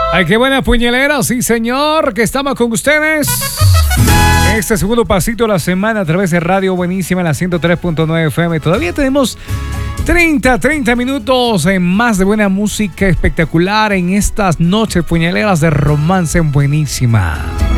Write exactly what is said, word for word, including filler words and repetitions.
Ay, qué buena puñalera, sí señor, que estamos con ustedes. Este segundo pasito de la semana a través de Radio Buenísima en la ciento tres punto nueve F M. Todavía tenemos treinta, treinta minutos en más de buena música espectacular en estas noches puñaleras de romance en Buenísima.